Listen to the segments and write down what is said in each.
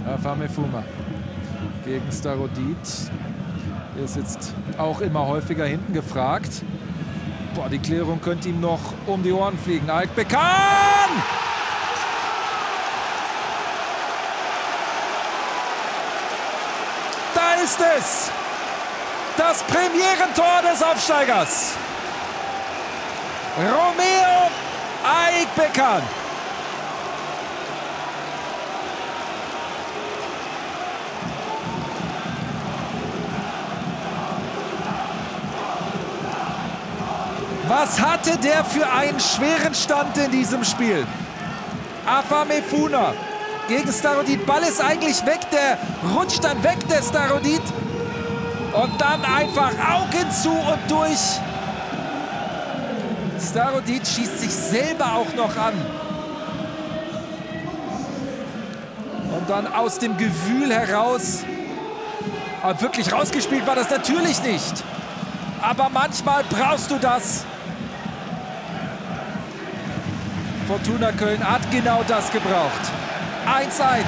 Afamefuna gegen Starodit. Er ist jetzt auch immer häufiger hinten gefragt. Boah, die Klärung könnte ihm noch um die Ohren fliegen. Aykbekan! Da ist es! Das Premierentor des Aufsteigers. Romeo Aykbekan. Was hatte der für einen schweren Stand in diesem Spiel? Afamefuna gegen Starodit. Ball ist eigentlich weg, der rutscht dann weg, der Starodit. Und dann einfach Augen zu und durch. Starodit schießt sich selber auch noch an. Und dann aus dem Gewühl heraus. Aber wirklich rausgespielt war das natürlich nicht. Aber manchmal brauchst du das. Fortuna Köln hat genau das gebraucht. 1:1.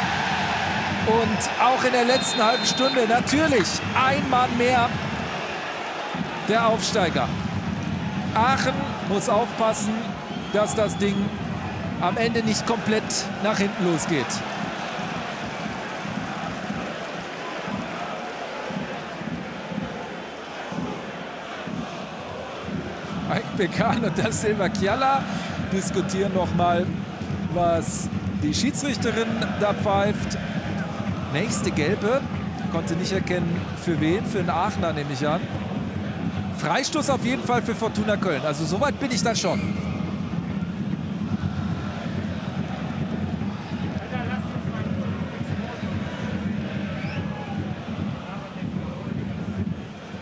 Und auch in der letzten halben Stunde natürlich ein Mann mehr der Aufsteiger. Aachen muss aufpassen, dass das Ding am Ende nicht komplett nach hinten losgeht. Aykbekan und der Silva Kiala diskutieren nochmal, was die Schiedsrichterin da pfeift. Nächste Gelbe, konnte nicht erkennen, für wen, für den Aachener nehme ich an. Freistoß auf jeden Fall für Fortuna Köln, also soweit bin ich dann schon.